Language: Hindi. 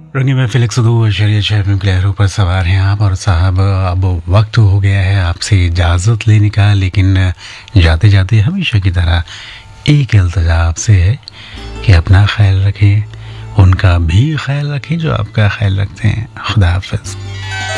रंगी महफिल 102.6 के लहरों पर सवार हैं आप। और साहब अब वक्त हो गया है आपसे इजाज़त लेने का, लेकिन जाते जाते हमेशा की तरह एक इल्तिजा आपसे है कि अपना ख्याल रखें, उनका भी ख्याल रखें जो आपका ख्याल रखते हैं। खुदा हाफिज़।